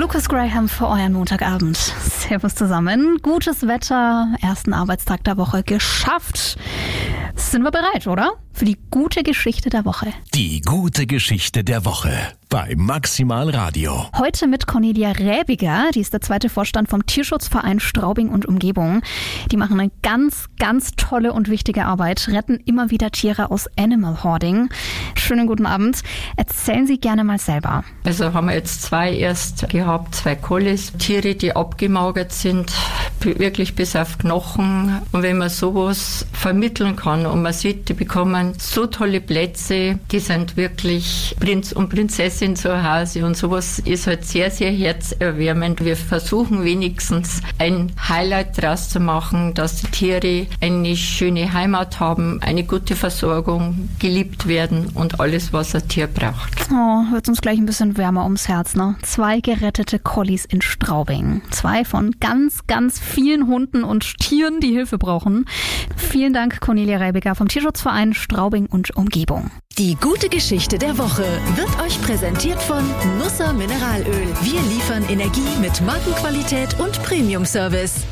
Lucas Graham für euren Montagabend. Servus zusammen. Gutes Wetter, ersten Arbeitstag der Woche geschafft. Sind wir bereit, oder? Für die gute Geschichte der Woche. Die gute Geschichte der Woche bei Maximal Radio. Heute mit Cornelia Räbiger, die ist der zweite Vorstand vom Tierschutzverein Straubing und Umgebung. Die machen eine ganz, ganz tolle und wichtige Arbeit, retten immer wieder Tiere aus Animal Hoarding. Schönen guten Abend. Erzählen Sie gerne mal selber. Also haben wir jetzt erst gehabt, 2 Collies, Tiere, die abgemagert sind, wirklich bis auf Knochen. Und wenn man sowas vermitteln kann und man sieht, die bekommen so tolle Plätze, die sind wirklich Prinz und Prinzessin zu Hause und sowas ist halt sehr, sehr herzerwärmend. Wir versuchen wenigstens ein Highlight draus zu machen, dass die Tiere eine schöne Heimat haben, eine gute Versorgung, geliebt werden und alles, was ein Tier braucht. Oh, wird uns gleich ein bisschen wärmer ums Herz, ne? 2 gerettete Collies in Straubing. 2 von ganz, ganz vielen Hunden und Tieren, die Hilfe brauchen. Vielen Dank, Cornelia Räbiger vom Tierschutzverein Straubing und Umgebung. Die gute Geschichte der Woche wird euch präsentiert von Nusser Mineralöl. Wir liefern Energie mit Markenqualität und Premium-Service.